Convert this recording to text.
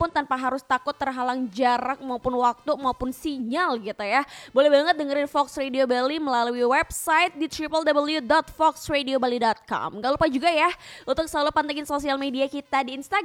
dimanapun tanpa harus takut terhalang jarak maupun waktu maupun sinyal gitu ya. Boleh banget dengerin Fox Radio Bali melalui website di www.foxradiobali.com. Gak lupa juga ya untuk selalu pantengin sosial media kita di Instagram